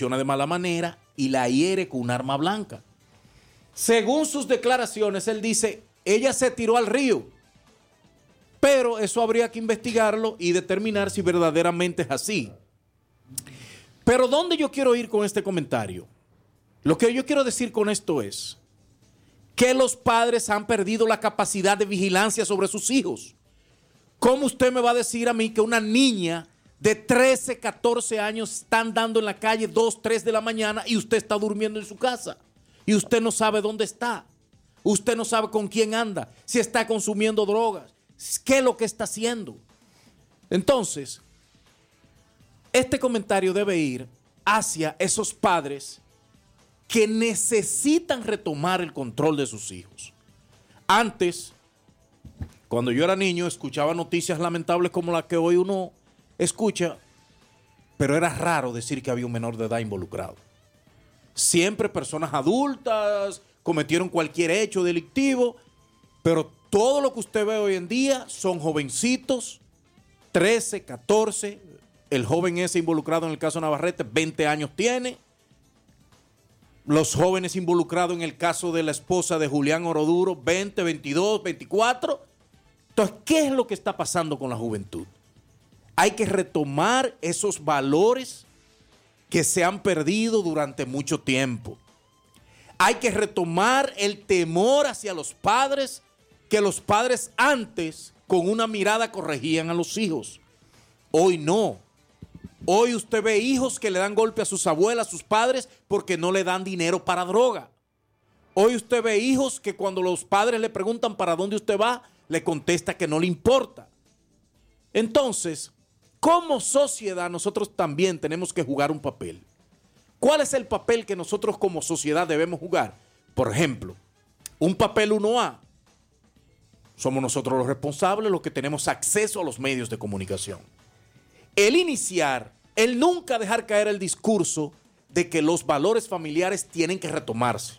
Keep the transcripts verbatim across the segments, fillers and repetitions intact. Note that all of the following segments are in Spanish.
reacciona de mala manera y la hiere con un arma blanca. Según sus declaraciones, él dice, ella se tiró al río, pero eso habría que investigarlo y determinar si verdaderamente es así. Pero ¿dónde yo quiero ir con este comentario? Lo que yo quiero decir con esto es que los padres han perdido la capacidad de vigilancia sobre sus hijos. ¿Cómo usted me va a decir a mí que una niña de trece, catorce años está andando en la calle dos, tres de la mañana y usted está durmiendo en su casa? Y usted no sabe dónde está. Usted no sabe con quién anda, si está consumiendo drogas, qué es lo que está haciendo. Entonces, este comentario debe ir hacia esos padres que necesitan retomar el control de sus hijos. Antes, cuando yo era niño, escuchaba noticias lamentables como las que hoy uno escucha, pero era raro decir que había un menor de edad involucrado. Siempre personas adultas cometieron cualquier hecho delictivo, pero todo lo que usted ve hoy en día son jovencitos, trece, catorce, el joven ese involucrado en el caso Navarrete, veinte años tiene. Los jóvenes involucrados en el caso de la esposa de Julián Oroduro, veinte, veintidós, veinticuatro. Entonces, ¿qué es lo que está pasando con la juventud? Hay que retomar esos valores que se han perdido durante mucho tiempo. Hay que retomar el temor hacia los padres, que los padres antes con una mirada corregían a los hijos. Hoy no. Hoy usted ve hijos que le dan golpe a sus abuelas, a sus padres, porque no le dan dinero para droga. Hoy usted ve hijos que cuando los padres le preguntan para dónde usted va, le contesta que no le importa. Entonces, como sociedad, nosotros también tenemos que jugar un papel. ¿Cuál es el papel que nosotros como sociedad debemos jugar? Por ejemplo, un papel uno A. Somos nosotros los responsables, los que tenemos acceso a los medios de comunicación. El iniciar, el nunca dejar caer el discurso de que los valores familiares tienen que retomarse.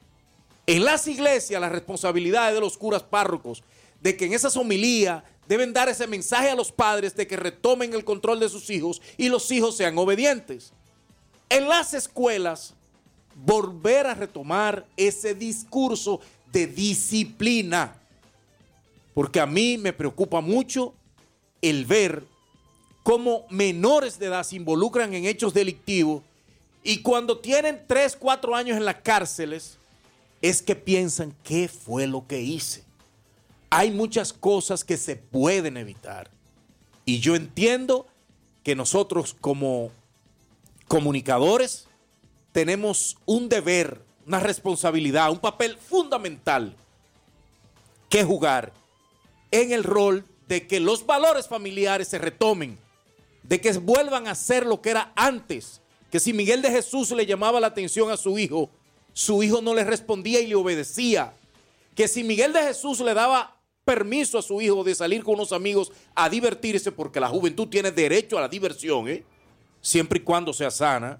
En las iglesias, la responsabilidad es de los curas párrocos, de que en esas homilías deben dar ese mensaje a los padres de que retomen el control de sus hijos y los hijos sean obedientes. En las escuelas, volver a retomar ese discurso de disciplina. Porque a mí me preocupa mucho el ver cómo menores de edad se involucran en hechos delictivos y cuando tienen tres, cuatro años en las cárceles, es que piensan qué fue lo que hice. Hay muchas cosas que se pueden evitar. Y yo entiendo que nosotros como comunicadores tenemos un deber, una responsabilidad, un papel fundamental que jugar en el rol de que los valores familiares se retomen, de que vuelvan a ser lo que era antes, que si Miguel de Jesús le llamaba la atención a su hijo, su hijo no le respondía y le obedecía, que si Miguel de Jesús le daba permiso a su hijo de salir con unos amigos a divertirse, porque la juventud tiene derecho a la diversión, ¿eh? siempre y cuando sea sana,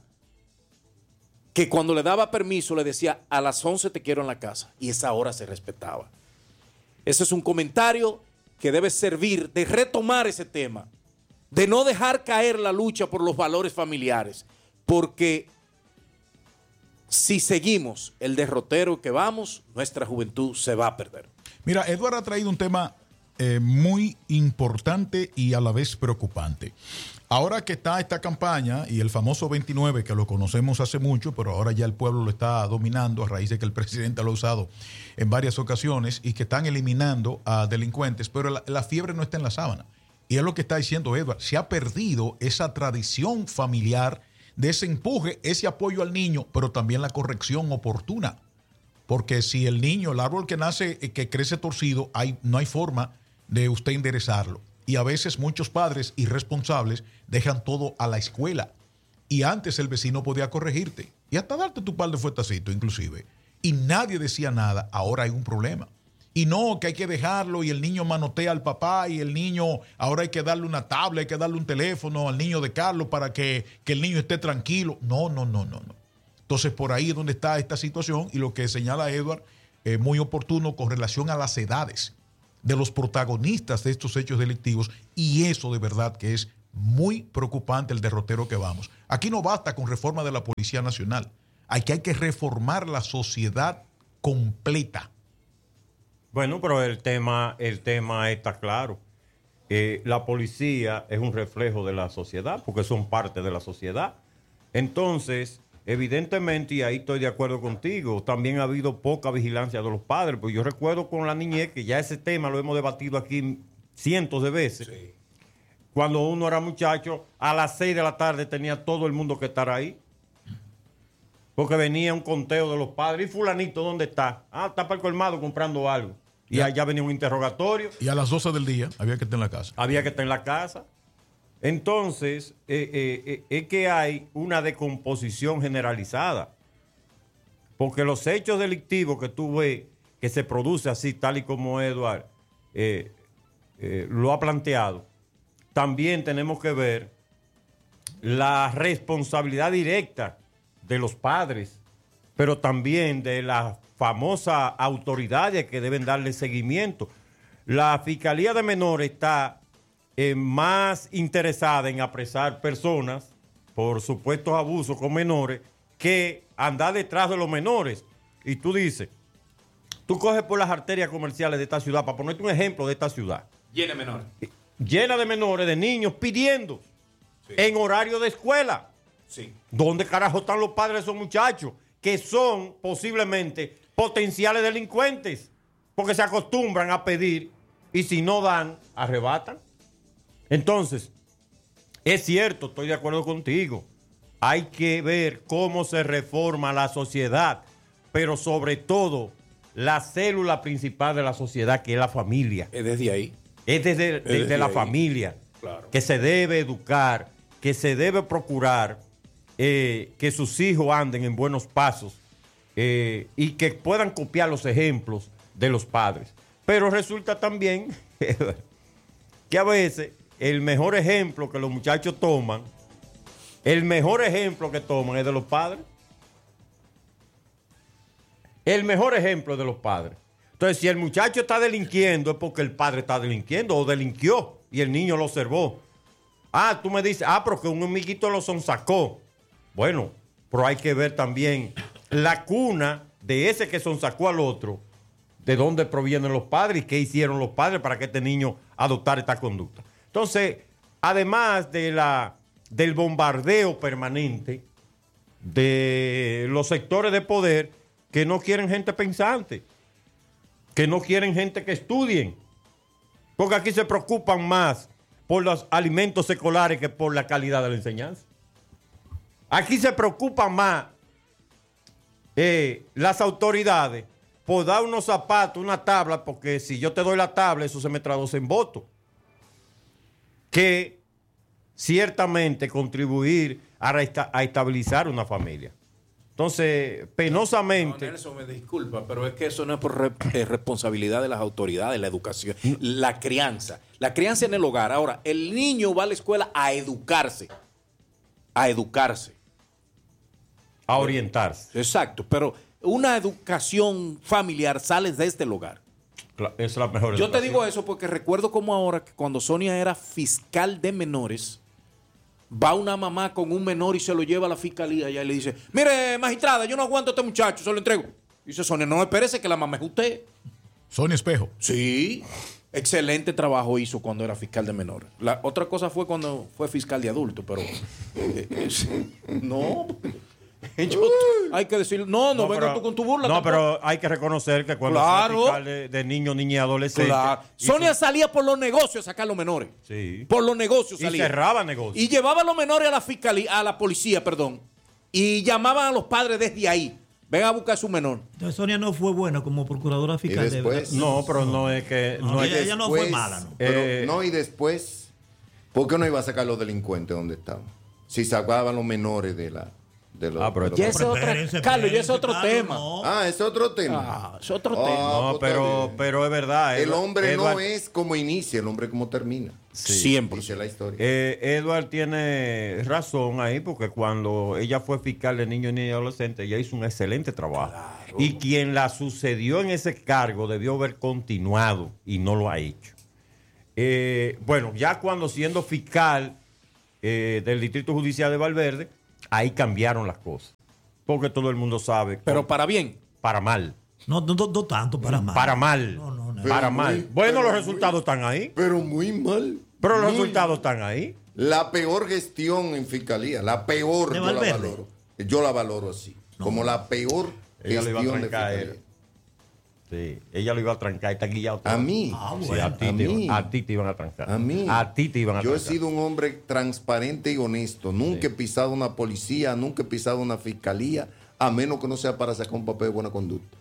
que cuando le daba permiso le decía a las once te quiero en la casa y esa hora se respetaba. Ese es un comentario que debe servir de retomar ese tema, de no dejar caer la lucha por los valores familiares, porque si seguimos el derrotero que vamos, nuestra juventud se va a perder. Mira, Eduardo ha traído un tema eh, muy importante y a la vez preocupante. Ahora que está esta campaña y el famoso veintinueve, que lo conocemos hace mucho, pero ahora ya el pueblo lo está dominando a raíz de que el presidente lo ha usado en varias ocasiones y que están eliminando a delincuentes, pero la, la fiebre no está en la sábana. Y es lo que está diciendo Edward, se ha perdido esa tradición familiar de ese empuje, ese apoyo al niño, pero también la corrección oportuna. Porque si el niño, el árbol que nace, que crece torcido, hay, no hay forma de usted enderezarlo. Y a veces muchos padres irresponsables dejan todo a la escuela. Y antes el vecino podía corregirte y hasta darte tu par de fuetacitos inclusive. Y nadie decía nada, ahora hay un problema. Y no, que hay que dejarlo y el niño manotea al papá y el niño, ahora hay que darle una tabla, hay que darle un teléfono al niño de Carlos para que, que el niño esté tranquilo. No, no, no, no, no. Entonces por ahí es donde está esta situación y lo que señala Edward es eh, muy oportuno con relación a las edades de los protagonistas de estos hechos delictivos y eso de verdad que es muy preocupante el derrotero que vamos. Aquí no basta con reforma de la Policía Nacional. Aquí hay que reformar la sociedad completa. Bueno, pero el tema, el tema está claro. Eh, la policía es un reflejo de la sociedad, porque son parte de la sociedad. Entonces, evidentemente, y ahí estoy de acuerdo contigo, también ha habido poca vigilancia de los padres. Pues yo recuerdo con la niñez, que ya ese tema lo hemos debatido aquí cientos de veces. Sí. Cuando uno era muchacho, a las seis de la tarde tenía todo el mundo que estar ahí. Porque venía un conteo de los padres. ¿Y fulanito dónde está? Ah, está para el colmado comprando algo. Y allá venía un interrogatorio. Y a las doce del día había que estar en la casa. Había que estar en la casa. Entonces, eh, eh, eh, es que hay una decomposición generalizada. Porque los hechos delictivos que tú ves que se produce así, tal y como Eduard eh, eh, lo ha planteado, también tenemos que ver la responsabilidad directa de los padres, pero también de las famosas autoridades que deben darle seguimiento. La Fiscalía de Menores está eh, más interesada en apresar personas por supuestos abusos con menores que andar detrás de los menores. Y tú dices, tú coges por las arterias comerciales de esta ciudad, para ponerte un ejemplo de esta ciudad. Llena de menores. Llena de menores, de niños pidiendo sí. en horario de escuela. Sí. ¿Dónde carajo están los padres de esos muchachos? Que son posiblemente potenciales delincuentes. Porque se acostumbran a pedir y si no dan, arrebatan. Entonces, es cierto, estoy de acuerdo contigo. Hay que ver cómo se reforma la sociedad, pero sobre todo la célula principal de la sociedad, que es la familia. Es desde ahí. Es desde, es desde, desde la ahí. familia. Claro. Que se debe educar, que se debe procurar eh, que sus hijos anden en buenos pasos eh, y que puedan copiar los ejemplos de los padres. Pero resulta también que a veces el mejor ejemplo que los muchachos toman, el mejor ejemplo que toman es de los padres. El mejor ejemplo es de los padres. Entonces, si el muchacho está delinquiendo es porque el padre está delinquiendo o delinquió y el niño lo observó. Ah, tú me dices, ah, pero que un amiguito lo sonsacó. Bueno, pero hay que ver también la cuna de ese que sonsacó al otro, de dónde provienen los padres y qué hicieron los padres para que este niño adoptara esta conducta. Entonces, además de la, del bombardeo permanente de los sectores de poder que no quieren gente pensante, que no quieren gente que estudien, porque aquí se preocupan más por los alimentos escolares que por la calidad de la enseñanza. Aquí se preocupan más eh, las autoridades por dar unos zapatos, una tabla, porque si yo te doy la tabla, eso se me traduce en voto. Que ciertamente contribuir a, resta- a estabilizar una familia. Entonces, penosamente... No, Nelson, me disculpa, pero es que eso no es por re- eh, responsabilidad de las autoridades, la educación, la crianza. La crianza en el hogar. Ahora, el niño va a la escuela a educarse. A educarse. A orientarse. Exacto, pero una educación familiar sale desde el hogar. Es la mejor Yo educación. te digo eso porque recuerdo como ahora que cuando Sonia era fiscal de menores, va una mamá con un menor y se lo lleva a la fiscalía y ella le dice, mire, magistrada, yo no aguanto a este muchacho, se lo entrego. Dice Sonia, no espérese que la mamá es usted. Sonia Espejo. Sí, excelente trabajo hizo cuando era fiscal de menores. La otra cosa fue cuando fue fiscal de adultos, pero eh, es- no, yo, hay que decir, no, no, No, venga pero- tú con tu burla. No, tampoco. pero hay que reconocer que cuando Claro. fue fiscal de, de niños, niñas y adolescentes... Claro. hizo- Sonia salía por los negocios a sacar a los menores. Sí. Por los negocios Y salía. cerraba negocios. Y llevaba a los menores a la fiscalía, a la policía, perdón. Y llamaban a los padres desde ahí. Ven a buscar a su menor. Entonces Sonia no fue buena como procuradora fiscal. Y después- de verdad. No, pero no es que... No, No, es ella- que ella no fue mala, ¿no? Pero, Eh, no, y después, ¿por qué no iba a sacar los delincuentes donde estaban? Si sacaban los menores de la... De los, Ah, pero de los- Ya ese es otra, Espérense, Carlos, ya es espérense, otro Carlos, tema. no. Ah, es otro tema. Ah, es otro Ah, tema. no, pues está pero, bien. pero es verdad. El Edward- hombre Edward- no es como inicia, el hombre como termina. Sí. Siempre. Dice la historia. Eh, Edward tiene razón ahí porque cuando ella fue fiscal de niños, niñas y adolescentes, ella hizo un excelente trabajo. Claro. Y quien la sucedió en ese cargo debió haber continuado y no lo ha hecho. Eh, bueno, ya cuando siendo fiscal eh, del Distrito Judicial de Valverde, ahí cambiaron las cosas. Porque todo el mundo sabe. Pero con, para bien. Para mal. No, no, no, no tanto, para mal. Para mal. No, no, no. Para Pero mal. muy- bueno, pero los muy- resultados están ahí. Pero muy mal. Pero los Muy resultados están ahí. La peor gestión en fiscalía, la peor, ¿De yo la Valverde? valoro. Yo la valoro así, como la peor Ella lo iba a gestión de trancar, fiscalía. Sí, ella lo iba a trancar, está guillado todo. A mí, Ah, Sí, bueno. a, ti a te mí. iban, a ti te iban a trancar. a mí, A ti te iban a yo he trancar. sido un hombre transparente y honesto. Nunca he pisado una policía, nunca he pisado una fiscalía, a menos que no sea para sacar un papel de buena conducta.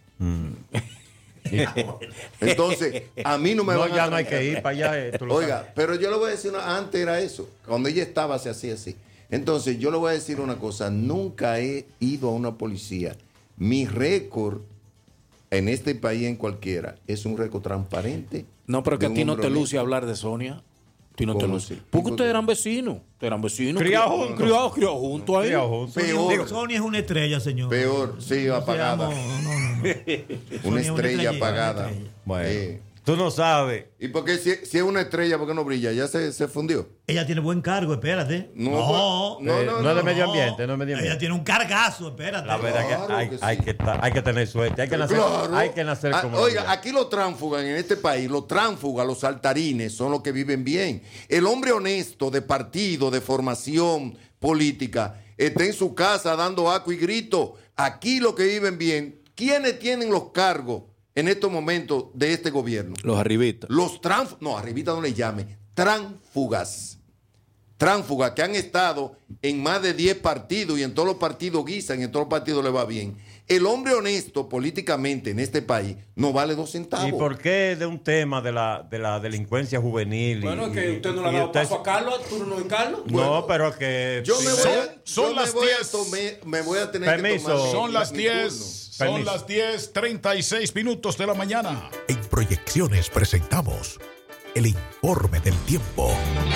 Entonces, a mí no me No, van a ya no hay trancar. que ir para allá. eh, tú lo Oiga, sabes. pero yo le voy a decir una, antes era eso, cuando ella estaba se hacía así. Entonces, yo le voy a decir una cosa, nunca he ido a una policía. Mi récord en este país, en cualquiera, es un récord transparente. No, pero que de a ti un no hombre te luce honesto. hablar de Sonia. A ti no te ¿Cómo luce. así? Porque ustedes eran vecinos. Ustedes eran vecinos. Criados cri- juntos. Criados, criados juntos ahí. Criados juntos. Peor. Digo, Sonia es una estrella, señor. Peor, sí, No apagada. seamos- no, no, no. Una Sonia es una estrella estrella, apagada. una estrella. Bueno, Eh, tú no sabes. ¿Y por qué si, si es una estrella, por qué no brilla? ¿Ya se, se fundió? Ella tiene buen cargo, espérate. No, no, no, Eh, no, no es de no. medio ambiente, no es medio Ella ambiente. tiene un cargazo, espérate. La verdad Claro que, hay, que sí. hay, que estar- hay que tener suerte. Hay que nacer, Claro. hay que nacer Ah, como oiga, ella. aquí los tránsfugas en este país, los tránsfugas, los saltarines, son los que viven bien. El hombre honesto de partido, de formación política, está en su casa dando aco y grito. Aquí los que viven bien, ¿quiénes tienen los cargos en estos momentos de este gobierno? Los arribitas. Los tránfugas, no, arribita no le llame, tránfugas. Tránfugas que han estado en más de diez partidos y en todos los partidos guisan, en todos los partidos le va bien. El hombre honesto políticamente en este país no vale dos centavos. ¿Y por qué de un tema de la, de la delincuencia juvenil? y- Bueno, es que y- usted no le ha y dado usted- paso a Carlos, al turno de Carlos. No, pero que. Yo me voy Son- a, son yo las me voy a diez. tome- me voy a tener Permiso. que tomar Son mi- las mi diez, turno. son Permiso. las diez, treinta y seis minutos de la mañana. En Proyecciones presentamos el informe del tiempo.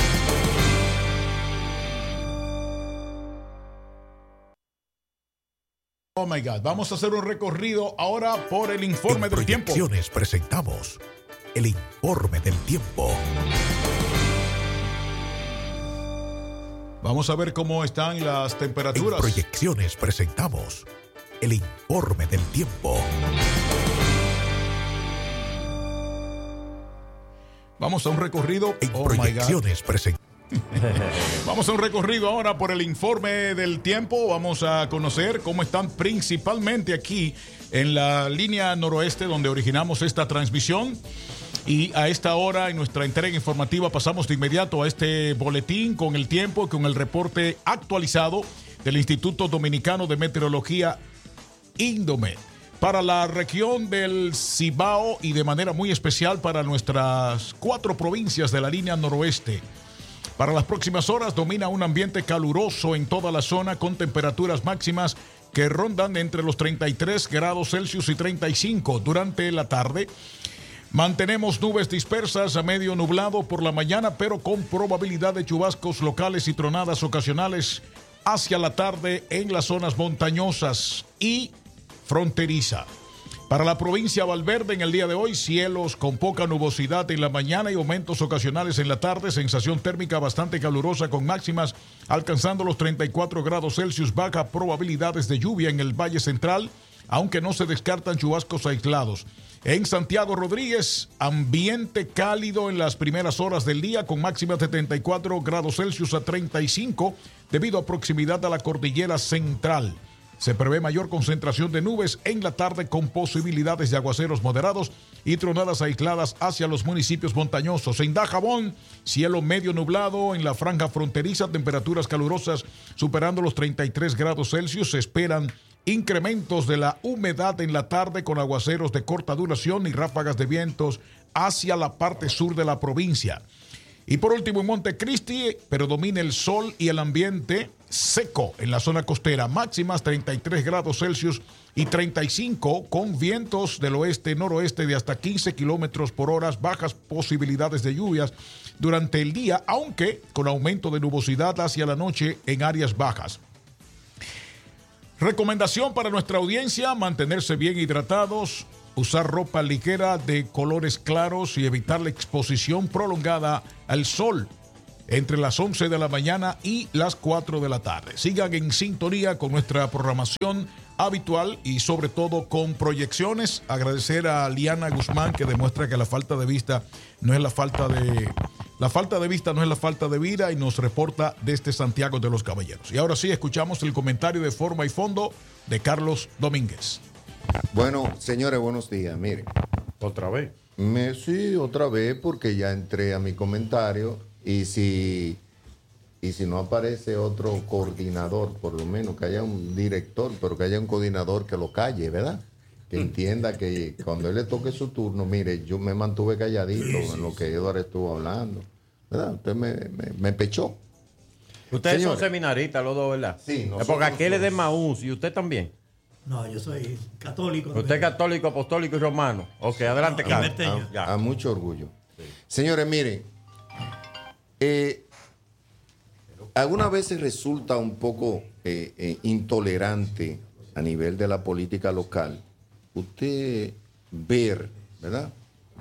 Oh my God, vamos a hacer un recorrido ahora por el informe En del tiempo. Proyecciones presentamos el informe del tiempo. Vamos a ver cómo están las En temperaturas. Proyecciones presentamos el informe del tiempo. Vamos a un recorrido. En Oh my God. Proyecciones presentamos. Vamos a un recorrido ahora por el informe del tiempo. Vamos a conocer cómo están principalmente aquí en la línea noroeste donde originamos esta transmisión. Y a esta hora en nuestra entrega informativa pasamos de inmediato a este boletín con el tiempo y con el reporte actualizado del Instituto Dominicano de Meteorología Indomet. Para la región del Cibao y de manera muy especial para nuestras cuatro provincias de la línea noroeste. Para las próximas horas domina un ambiente caluroso en toda la zona con temperaturas máximas que rondan entre los treinta y tres grados Celsius y treinta y cinco durante la tarde. Mantenemos nubes dispersas a medio nublado por la mañana, pero con probabilidad de chubascos locales y tronadas ocasionales hacia la tarde en las zonas montañosas y fronteriza. Para la provincia de Valverde en el día de hoy, cielos con poca nubosidad en la mañana y aumentos ocasionales en la tarde, sensación térmica bastante calurosa con máximas alcanzando los treinta y cuatro grados Celsius, baja probabilidades de lluvia en el Valle Central, aunque no se descartan chubascos aislados. En Santiago Rodríguez, ambiente cálido en las primeras horas del día con máximas de treinta y cuatro grados Celsius a treinta y cinco debido a proximidad a la cordillera central. Se prevé mayor concentración de nubes en la tarde con posibilidades de aguaceros moderados y tronadas aisladas hacia los municipios montañosos. En Dajabón, cielo medio nublado en la franja fronteriza, temperaturas calurosas superando los treinta y tres grados Celsius. Se esperan incrementos de la humedad en la tarde con aguaceros de corta duración y ráfagas de vientos hacia la parte sur de la provincia. Y por último, en Montecristi, predomina el sol y el ambiente seco en la zona costera. Máximas treinta y tres grados Celsius y treinta y cinco con vientos del oeste-noroeste de hasta quince kilómetros por hora. Bajas posibilidades de lluvias durante el día, aunque con aumento de nubosidad hacia la noche en áreas bajas. Recomendación para nuestra audiencia: mantenerse bien hidratados, usar ropa ligera de colores claros y evitar la exposición prolongada al sol. entre las once de la mañana y las cuatro de la tarde. Sigan en sintonía con nuestra programación habitual y sobre todo con proyecciones. Agradecer a Liana Guzmán, que demuestra que la falta de vista no es la falta de la falta de vista no es la falta de vida, y nos reporta desde Santiago de los Caballeros. Y ahora sí, escuchamos el comentario de forma y fondo de Carlos Domínguez. Bueno, señores, buenos días. Miren, Otra vez. me, sí, otra vez, porque ya entré a mi comentario, y si, y si no aparece otro coordinador, por lo menos que haya un director, pero que haya un coordinador que lo calle, ¿verdad? Que entienda que cuando él le toque su turno, mire, yo me mantuve calladito en lo que Eduardo estuvo hablando, ¿verdad? Usted me, me, me pechó. Ustedes Señores. son seminaristas los dos, ¿verdad? Sí, Es nosotros porque aquel es de somos. Maús y usted también. No, yo soy católico. Usted es católico, apostólico y romano. Ok, adelante, No, Carlos. Alberteño. A, Ya. a mucho orgullo. Señores, miren, eh, algunas veces resulta un poco eh, eh, intolerante a nivel de la política local usted ver, ¿verdad?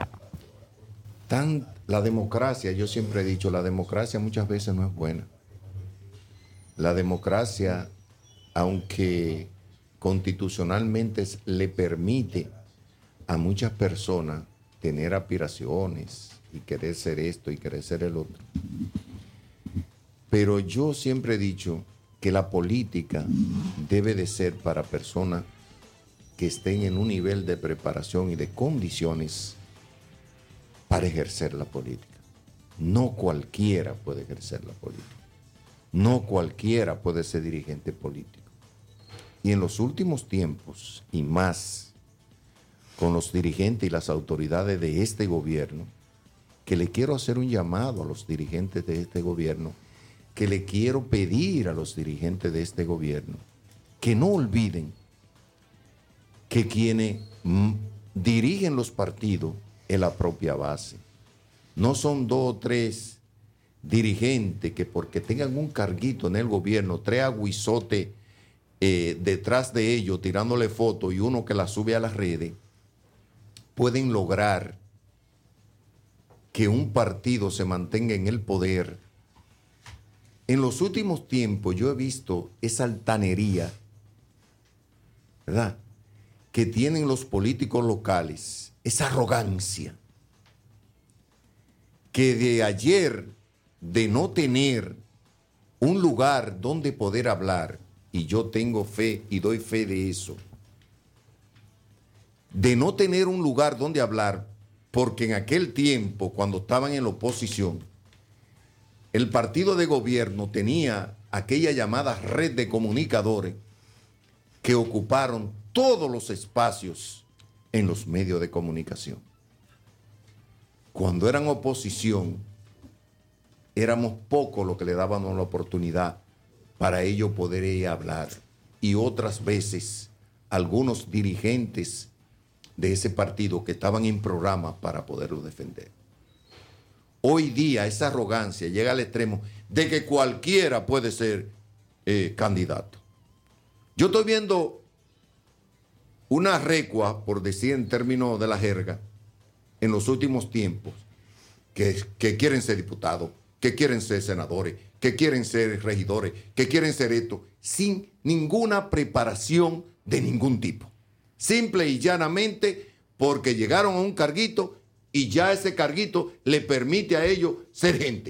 Tan, la democracia, yo siempre he dicho, la democracia muchas veces no es buena. La democracia, aunque constitucionalmente es- le permite a muchas personas tener aspiraciones y querer ser esto y querer ser el otro. Pero yo siempre he dicho que la política debe de ser para personas que estén en un nivel de preparación y de condiciones para ejercer la política. No cualquiera puede ejercer la política. No cualquiera puede ser dirigente político. Y en los últimos tiempos, y más con los dirigentes y las autoridades de este gobierno, que le quiero hacer un llamado a los dirigentes de este gobierno, que le quiero pedir a los dirigentes de este gobierno, que no olviden que quienes mm, dirigen los partidos es la propia base. No son dos o tres dirigentes que porque tengan un carguito en el gobierno, tres aguizotes eh, detrás de ellos tirándole fotos y uno que la sube a las redes, pueden lograr que un partido se mantenga en el poder. En los últimos tiempos yo he visto esa altanería, ¿verdad?, que tienen los políticos locales, esa arrogancia, que de ayer, de no tener un lugar donde poder hablar, y yo tengo fe y doy fe de eso, de no tener un lugar donde hablar, porque en aquel tiempo, cuando estaban en la oposición, el partido de gobierno tenía aquella llamada red de comunicadores que ocuparon todos los espacios en los medios de comunicación. Cuando eran oposición, éramos pocos los que le dábamos la oportunidad para ello poder ir a hablar. Y otras veces, algunos dirigentes de ese partido que estaban en programa para poderlo defender. Hoy día esa arrogancia llega al extremo de que cualquiera puede ser eh, candidato. Yo estoy viendo una recua, por decir en términos de la jerga, en los últimos tiempos, que, que quieren ser diputados, que quieren ser senadores, que quieren ser regidores, que quieren ser esto, sin ninguna preparación de ningún tipo. Simple y llanamente porque llegaron a un carguito y ya ese carguito le permite a ellos ser gente.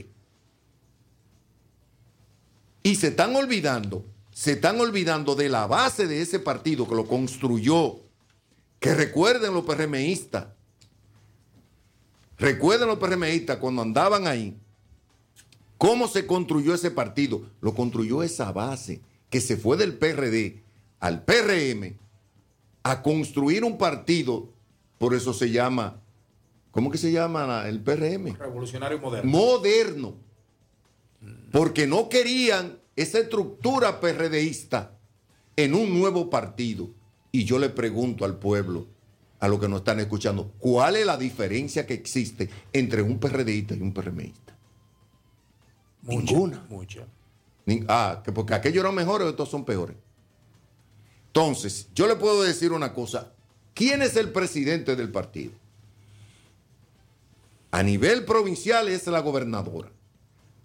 Y se están olvidando, se están olvidando de la base de ese partido que lo construyó. Que recuerden los PRMistas, recuerden los PRMistas cuando andaban ahí, cómo se construyó ese partido. Lo construyó esa base que se fue del P R D al P R M a construir un partido, por eso se llama, ¿cómo que se llama el P R M? Revolucionario moderno. Moderno. Porque no querían esa estructura PRDista en un nuevo partido. Y yo le pregunto al pueblo, a los que nos están escuchando, ¿cuál es la diferencia que existe entre un PRDista y un PRMista? Mucha, Ninguna. Mucha. Ni- Ah, que porque aquellos eran mejores o estos son peores. Entonces, yo le puedo decir una cosa. ¿Quién es el presidente del partido? A nivel provincial es la gobernadora.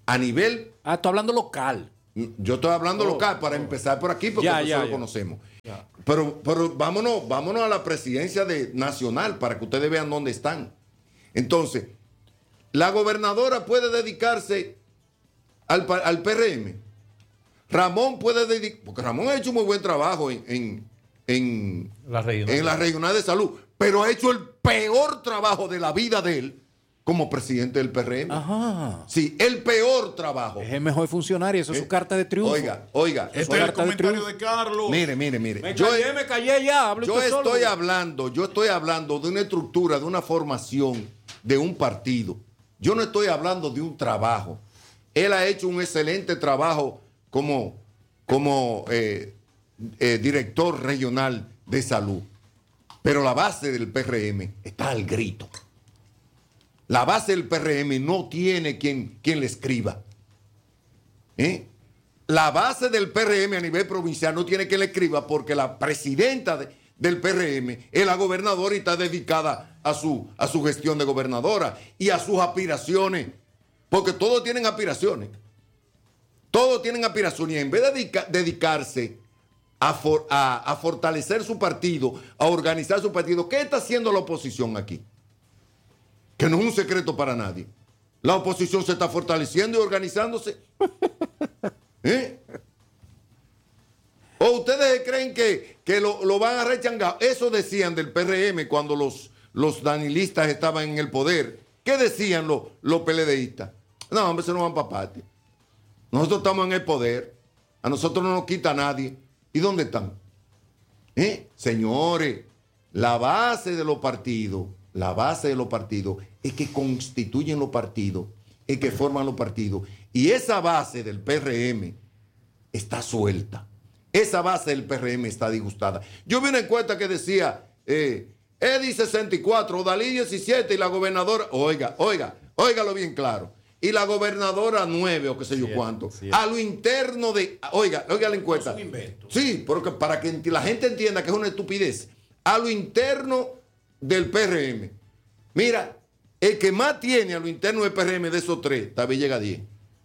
a nivel... Ah, estoy hablando local. Yo estoy hablando Oh, local para oh. empezar por aquí porque Ya, eso ya, lo ya. conocemos. Ya. Pero, pero vámonos, vámonos a la presidencia de nacional para que ustedes vean dónde están. Entonces, la gobernadora puede dedicarse al, pa- al P R M. Ramón puede dedicar, porque Ramón ha hecho muy buen trabajo en, en, en, La regional. en la regional de salud, pero ha hecho el peor trabajo de la vida de él como presidente del P R M. Ajá. Sí, el peor trabajo. Es el mejor funcionario, eso es su Eh, carta de triunfo. Oiga, oiga. Este eso- es el carta de comentario triunfo. de Carlos. Mire, mire, mire. Me Yo, callé, me callé ya. Hable yo usted solo. estoy hablando, yo estoy hablando de una estructura, de una formación, de un partido. Yo no estoy hablando de un trabajo. Él ha hecho un excelente trabajo como, como eh, eh, director regional de salud. Pero la base del P R M está al grito. La base del P R M no tiene quien, quien le escriba. ¿Eh? La base del P R M a nivel provincial no tiene quien le escriba porque la presidenta de- del P R M es la gobernadora y está dedicada a su, a su gestión de gobernadora y a sus aspiraciones. Porque todos tienen aspiraciones. Todos tienen aspiraciones. Y en vez de dedica- dedicarse a, for- a- a fortalecer su partido, a organizar su partido, ¿qué está haciendo la oposición aquí? Que no es un secreto para nadie. La oposición se está fortaleciendo y organizándose. ¿Eh? ¿O ustedes creen que, que lo, lo van a rechangar? Eso decían del P R M cuando los, los danilistas estaban en el poder. ¿Qué decían los, los PLDistas? No, hombre, se no van para parte. Nosotros estamos en el poder. A nosotros no nos quita nadie. ¿Y dónde están? ¿Eh? Señores, la base de los partidos, la base de los partidos es que constituyen los partidos, es que forman los partidos. Y esa base del P R M está suelta. Esa base del P R M está disgustada. Yo vi una encuesta que decía, eh, Eddie sesenta y cuatro, Dalí diecisiete y la gobernadora, oiga, oiga, óigalo bien claro. Y la gobernadora nueve o qué sé yo Siete, cuánto. siete. A lo interno de, oiga, oiga la encuesta. No es un invento. Sí, porque para que enti- la gente entienda que es una estupidez. A lo interno del P R M. Mira, el que más tiene a lo interno del P R M de esos tres, tal vez llega a diez.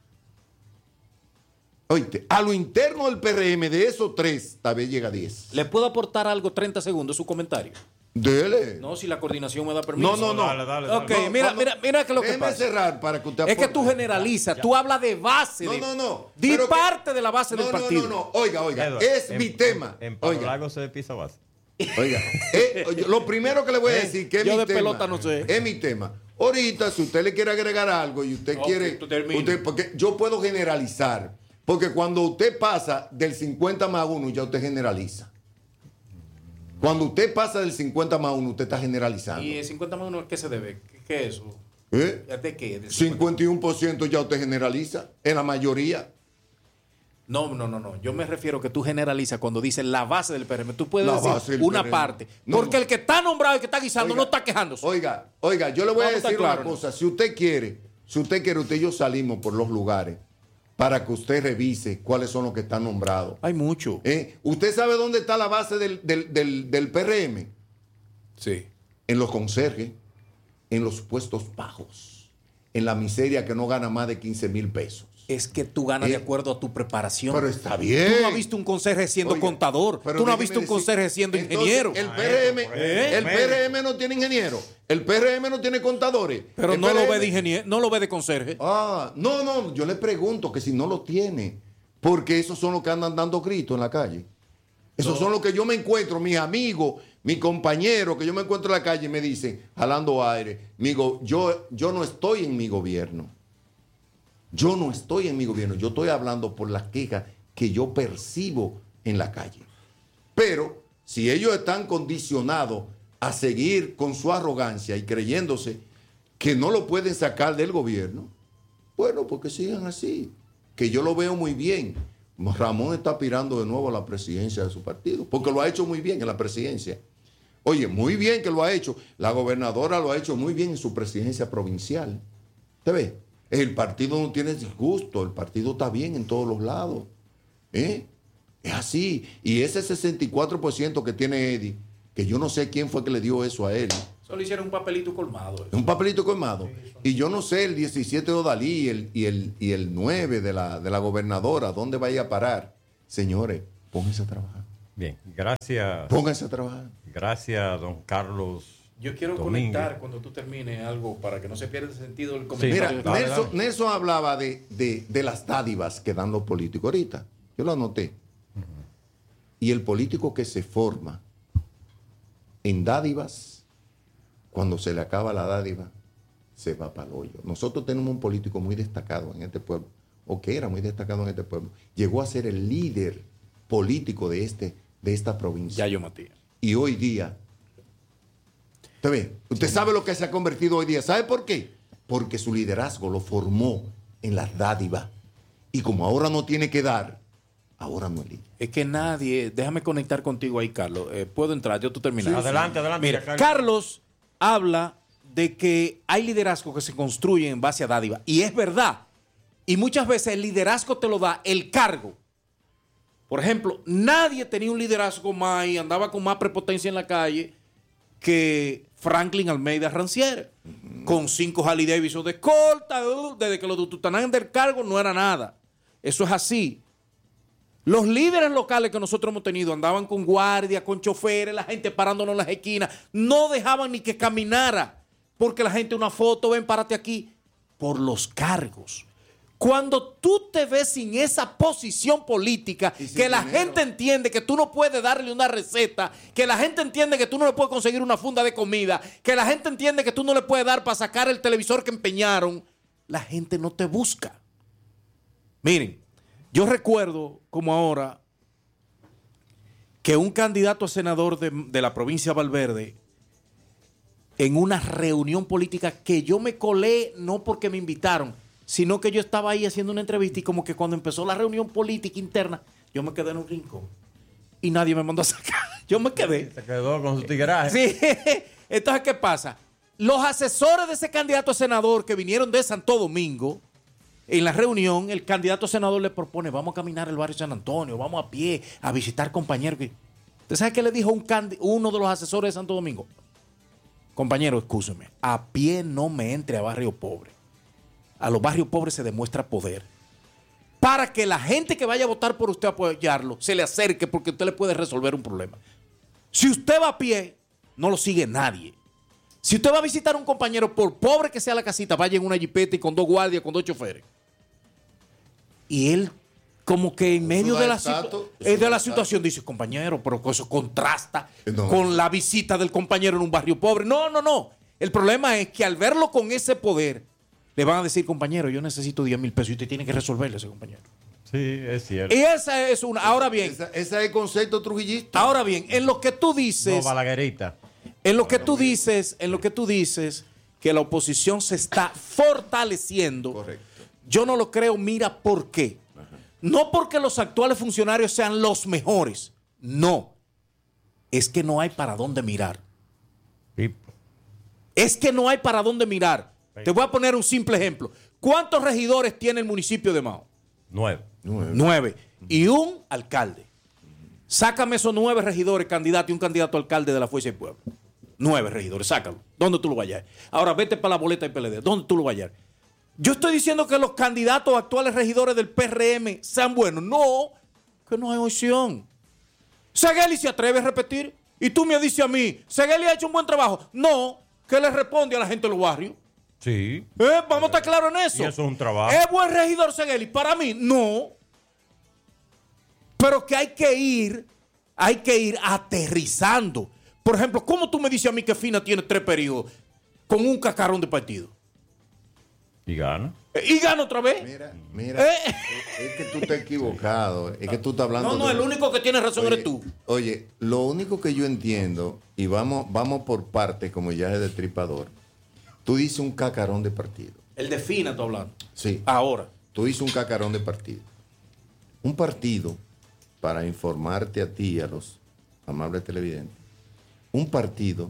Oíste, a lo interno del P R M de esos tres, tal vez llega a diez. ¿Le puedo aportar algo, treinta segundos, su comentario? Dele. No, si la coordinación me da permiso. No, no, no. Dale, dale, dale. Ok, No, mira, cuando- mira, mira que lo que Déjeme pasa. cerrar para que usted Es que aporte. tú generalizas, tú hablas de base. No, de, no, no. Di Pero que- parte de la base No, del no, partido. no, no. Oiga, oiga. Edward, es en- mi tema. En, en Palo Oiga. Largo se pisa base. Oiga, eh, oye, lo primero que le voy a decir que es yo mi de tema. pelota no sé. Es mi tema. Ahorita, si usted le quiere agregar algo y usted Ok, quiere. tú termina. Usted, porque yo puedo generalizar. Porque cuando usted pasa del cincuenta más uno, ya usted generaliza. Cuando usted pasa del cincuenta más uno, usted está generalizando. ¿Y el cincuenta más uno a qué se debe? ¿Qué, qué es eso? ¿Eh? ¿De qué? ¿De cincuenta? cincuenta y uno por ciento ya usted generaliza. En la mayoría. No, no, no, no. Yo me refiero que tú generalizas cuando dices la base del P R M. Tú puedes La decir base del una P R M. parte. No, porque no. el que está nombrado y el que está guisando Oiga, no está quejándose. Oiga, oiga, yo le voy Vamos a a estar decir claros, una ¿no? cosa. Si usted quiere, si usted quiere, usted y yo salimos por los lugares para que usted revise cuáles son los que están nombrados. Hay mucho. ¿Eh? ¿Usted sabe dónde está la base del, del, del, del P R M? Sí. En los conserjes, en los puestos bajos, en la miseria que no gana más de quince mil pesos. Es que tú ganas Eh, de acuerdo a tu preparación. Pero está bien. Tú no has visto un conserje siendo Oiga, contador. pero Tú no has déjeme visto un decir, conserje siendo entonces, ingeniero. El P R M, ¿Eh? el P R M no tiene ingeniero. El P R M no tiene contadores. Pero El no lo P R M ve de ingeniero, no lo ve de conserje. Ah, no, no, yo le pregunto que si no lo tiene, porque esos son los que andan dando gritos en la calle. Esos son los que yo me encuentro, mis amigos, mis compañeros, que yo me encuentro en la calle y me dicen, jalando aire, amigo, yo, yo no estoy en mi gobierno. Yo no estoy en mi gobierno, yo estoy hablando por las quejas que yo percibo en la calle. Pero si ellos están condicionados a seguir con su arrogancia y creyéndose que no lo pueden sacar del gobierno, bueno, porque sigan así, que yo lo veo muy bien. Ramón está aspirando de nuevo a la presidencia de su partido, porque lo ha hecho muy bien en la presidencia. Oye, muy bien que lo ha hecho. La gobernadora lo ha hecho muy bien en su presidencia provincial. ¿Te ves? El partido no tiene disgusto, el partido está bien en todos los lados. ¿Eh? Es así. Y ese sesenta y cuatro por ciento que tiene Eddie, que yo no sé quién fue que le dio eso a él, Solo hicieron un papelito colmado. Es un papelito colmado. Y yo no sé, el diecisiete de Odalí y el, y el, y el nueve de la, de la gobernadora, ¿dónde vaya a parar? Señores, pónganse a trabajar. Bien, gracias. Pónganse a trabajar. Gracias, don Carlos. Yo quiero Domínguez. conectar cuando tú termines algo para que no se pierda el sentido del Sí, comentario. Mira, dale, Nelson, dale. Nelson hablaba de, de, de las dádivas que dan los políticos ahorita. Yo lo anoté. Y el político que se forma en dádivas, cuando se le acaba la dádiva, se va para el hoyo. Nosotros tenemos un político muy destacado en este pueblo, o que era muy destacado en este pueblo. Llegó a ser el líder político de, este, de esta provincia. Yayo Matías. Y hoy día, ¿usted ve? Usted sabe lo que se ha convertido hoy día. ¿Sabe por qué? Porque su liderazgo lo formó en las dádivas. Y como ahora no tiene que dar, ahora no es líder. Es que nadie, déjame conectar contigo ahí, Carlos. Eh, Puedo entrar, yo tú terminas. Adelante, adelante. Mira, Carlos. Carlos habla de que hay liderazgo que se construye en base a dádiva. Y es verdad. Y muchas veces el liderazgo te lo da el cargo. Por ejemplo, nadie tenía un liderazgo más y andaba con más prepotencia en la calle que Franklin Almeida Rancière, uh-huh. con cinco Harley Davidson de escolta, uh, desde que los tutanaban del cargo no era nada. Eso es así. Los líderes locales que nosotros hemos tenido andaban con guardia, con choferes, la gente parándonos en las esquinas, no dejaban ni que caminara, porque la gente una foto, ven, párate aquí, por los cargos. Cuando tú te ves sin esa posición política, que la dinero. gente entiende que tú no puedes darle una receta, que la gente entiende que tú no le puedes conseguir una funda de comida, que la gente entiende que tú no le puedes dar para sacar el televisor que empeñaron, la gente no te busca. Miren, yo recuerdo como ahora que un candidato a senador de, de la provincia de Valverde, en una reunión política que yo me colé no porque me invitaron, sino que yo estaba ahí haciendo una entrevista y como que cuando empezó la reunión política interna, yo me quedé en un rincón y nadie me mandó a sacar. Yo me quedé. Se quedó con su tigueraje. Sí. Entonces, ¿qué pasa? Los asesores de ese candidato a senador que vinieron de Santo Domingo, en la reunión, el candidato a senador le propone, vamos a caminar el barrio San Antonio, vamos a pie a visitar compañeros. ¿Usted sabe qué le dijo un candi- uno de los asesores de Santo Domingo? Compañero, escúcheme, a pie no me entre a barrio pobre. A los barrios pobres se demuestra poder. Para que la gente que vaya a votar por usted a apoyarlo se le acerque porque usted le puede resolver un problema. Si usted va a pie, no lo sigue nadie. Si usted va a visitar a un compañero, por pobre que sea la casita, vaya en una jipeta y con dos guardias, con dos choferes. Y él, como que en medio da de la, estatus, situ- eso eh, de da la estatus. situación, dice, compañero, pero eso contrasta No. con la visita del compañero en un barrio pobre. No, no, no. El problema es que al verlo con ese poder, le van a decir, compañero, yo necesito diez mil pesos y usted tiene que resolverle a ese compañero. Sí, es cierto. Y esa es una. Ahora bien, Esa- Ese es el concepto trujillista. ahora bien, en lo que tú No, dices, Balaguerita. en lo que tú dices, en lo que tú dices que la oposición se está fortaleciendo, Correcto. yo no lo creo, mira por qué. No porque los actuales funcionarios sean los mejores, no. Es que no hay para dónde mirar. Sí. Es que no hay para dónde mirar. Te voy a poner un simple ejemplo. ¿Cuántos regidores tiene el municipio de Mao? Nueve. Nueve. Nueve. Y un alcalde. Sácame esos nueve regidores, candidatos y un candidato a alcalde de la Fuerza del Pueblo. Nueve regidores, sácalo. ¿Dónde tú lo vayas? Ahora vete para la boleta del P L D. ¿Dónde tú lo vayas? Yo estoy diciendo que los candidatos actuales regidores del P R M sean buenos. No, que no hay opción. Segueli se atreve a repetir. Y tú me dices a mí, ¿Segueli ha hecho un buen trabajo? No, que le responde a la gente de los barrios. Sí. Eh, vamos a estar claros en eso. Y eso es un trabajo. ¿Es buen regidor Segueli? Para mí, no. Pero que hay que ir, hay que ir aterrizando. Por ejemplo, ¿cómo tú me dices a mí que Fina tiene tres periodos con un cacarón de partido? Y gana. Eh, ¿Y gana otra vez? Mira, mira. ¿Eh? Es que tú estás equivocado. Es que tú estás hablando. No, no, de- el único que tiene razón Oye, eres tú. Oye, lo único que yo entiendo, y vamos, vamos por partes, como ya es destripador. Tú dices un cacarón de partido. El de Fina, tú hablando. Sí. Ahora. Tú dices un cacarón de partido. Un partido, para informarte a ti y a los amables televidentes, un partido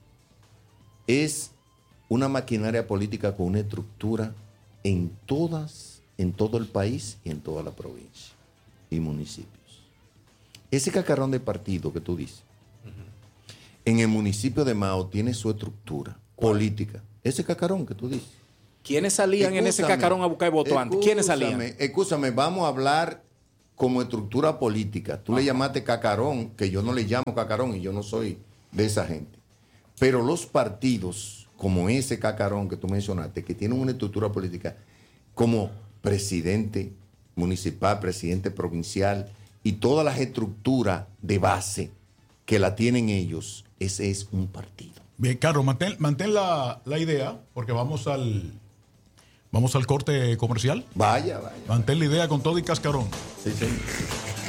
es una maquinaria política con una estructura en todas, en todo el país y en toda la provincia y municipios. Ese cacarón de partido que tú dices en el municipio de Mao tiene su estructura política. Ese cacarón que tú dices. ¿Quiénes salían en ese Escúchame, cacarón a buscar voto antes? ¿Quiénes salían? escúchame, Escúchame, vamos a hablar como estructura política. Tú le llamaste cacarón, que yo no le llamo cacarón y yo no soy de esa gente. Pero los partidos, como ese cacarón que tú mencionaste, que tienen una estructura política como presidente municipal, presidente provincial y todas las estructuras de base que la tienen ellos, ese es un partido. Bien, Carlos, mantén, mantén la, la idea, porque vamos al vamos al corte comercial. Vaya, vaya. Mantén la idea con todo y cascarón. Sí, sí.